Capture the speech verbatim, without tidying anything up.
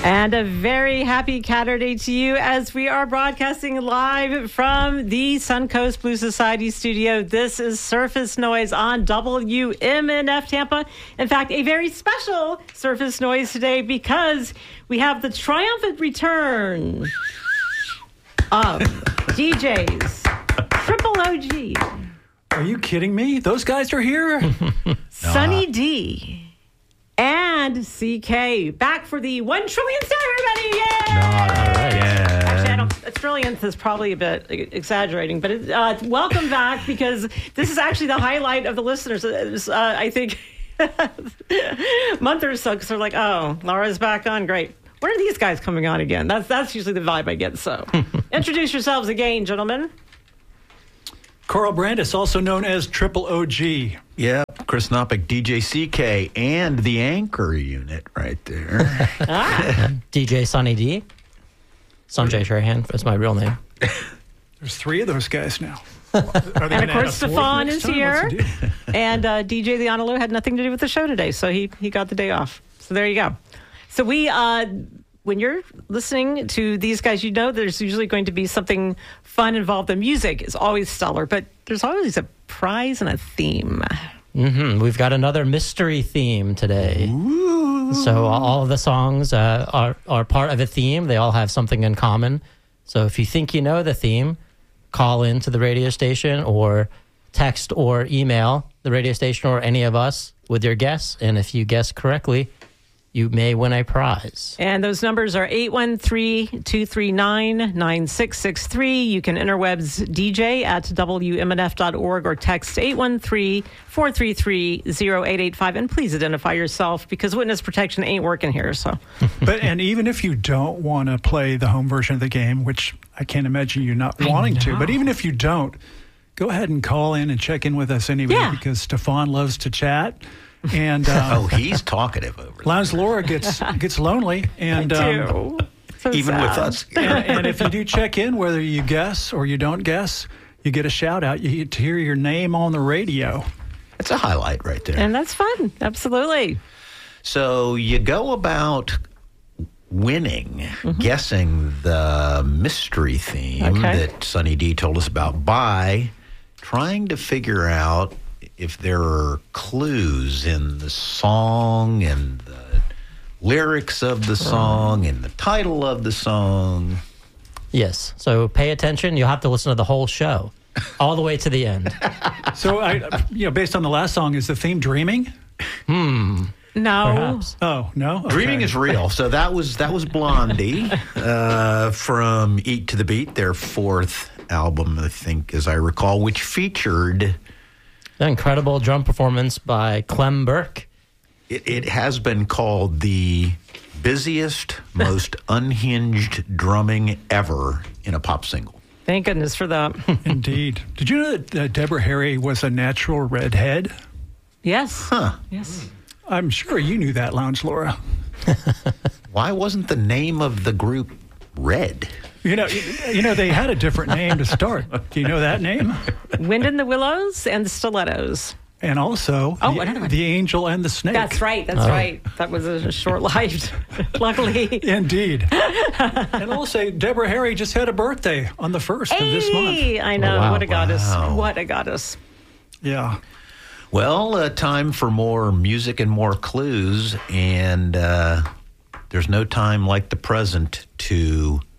And a very happy Catterday to you as we are broadcasting live from the Suncoast Blues Society studio. This is Surface Noise on W M N F Tampa. In fact, a very special Surface Noise today because we have the triumphant return of D Js Triple O G. Are you kidding me? Those guys are here? Sunny D. And C K back for the one trillionth time, everybody! Yay! No, all right. Yeah. Actually, I don't, a trillionth is probably a bit exaggerating, but it, uh, welcome back because this is actually the highlight of the listeners. It was, uh, I think, month or so because they're like, "Oh, Laura's back on, great." When are these guys coming on again? That's that's usually the vibe I get. So, introduce yourselves again, gentlemen. Carl Brandis, also known as Triple O G. Yeah, Chris Nopick, D J C K, and the anchor unit right there. Ah. D J Sunny D. Sanjay Sharahan, that's my real name. There's three of those guys now. And of course, Stefan is here. And uh, D J the Honolulu had nothing to do with the show today, so he, he got the day off. So there you go. So we... Uh, when you're listening to these guys, you know there's usually going to be something fun involved. The music is always stellar, but there's always a prize and a theme. Mm-hmm. We've got another mystery theme today. Ooh. So all of the songs uh, are, are part of a theme. They all have something in common. So if you think you know the theme, call in to the radio station or text or email the radio station or any of us with your guess. And if you guess correctly, you may win a prize. And those numbers are eight one three, two three nine, nine six six three. You can interwebs D J at W M N F dot org or text eight one three, four three three, zero eight eight five. And please identify yourself because witness protection ain't working here. So, But and even if you don't want to play the home version of the game, which I can't imagine you not wanting to, but even if you don't, go ahead and call in and check in with us anyway Yeah. because Stefan loves to chat. And uh, oh, he's talkative over there. Lounge Laura gets gets lonely, and I um, do. So even sad. with us. and, and if you do check in, whether you guess or you don't guess, you get a shout out. You get to hear your name on the radio. That's a highlight right there. And that's fun. Absolutely. So you go about winning, mm-hmm. guessing the mystery theme Okay. that Sunny D told us about by trying to figure out if there are clues in the song and the lyrics of the song and the title of the song. Yes. So pay attention. You'll have to listen to the whole show all the way to the end. So, I, you know, based on the last song, is the theme "Dreaming"? Hmm. No. Perhaps. Oh no, okay. Dreaming is real. So that was that was Blondie uh, from Eat to the Beat, their fourth album, I think, as I recall, which featured... An incredible drum performance by Clem Burke. It, it has been called the busiest, most unhinged drumming ever in a pop single. Thank goodness for that. Indeed. Did you know that uh, Deborah Harry was a natural redhead? Yes. Huh. Yes. I'm sure you knew that, Lounge Laura. Why wasn't the name of the group Red? You know, you, you know they had a different name to start. Do you know that name? Wind in the Willows and the Stilettos. And also, Oh, the, another one. the Angel and the Snake. That's right. That's Oh. right. That was a short-lived, luckily. Indeed. And also, Deborah Harry just had a birthday on the first of this month. Hey, I know. Oh, wow. What a goddess. Wow. What a goddess. Yeah. Well, uh, time for more music and more clues, and uh, there's no time like the present to